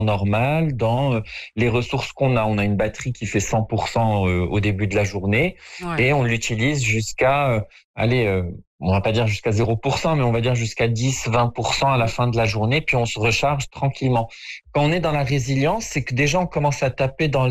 normal, dans les ressources qu'on a. On a une batterie qui fait 100% au début de la journée Ouais. et on l'utilise jusqu'à, allez, on va pas dire jusqu'à 0%, mais on va dire jusqu'à 10-20% à la Mmh. fin de la journée, puis on se recharge tranquillement. Quand on est dans la résilience, c'est que déjà on commence à taper dans